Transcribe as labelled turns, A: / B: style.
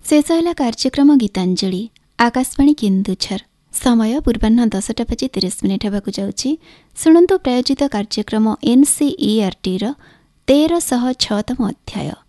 A: शेष है कार्यक्रम गीतांजलि आकाशवाणी केन्दुझर। समय पूर्वाह्न 10:30 होगाकू जाउछि। शुणन्तु प्रायोजित कार्यक्रम एनसीईआरटी 1306तम अध्याय